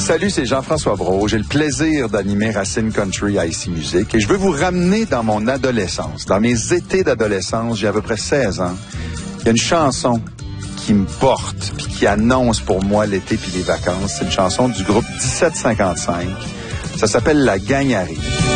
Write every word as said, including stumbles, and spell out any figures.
Salut, c'est Jean-François Brault. J'ai le plaisir d'animer Racine Country à Ici Musique et je veux vous ramener dans mon adolescence, dans mes étés d'adolescence. J'ai à peu près seize ans. Il y a une chanson qui me porte puis qui annonce pour moi l'été puis les vacances. C'est une chanson du groupe dix-sept cinquante-cinq. Ça s'appelle La Gang arrive.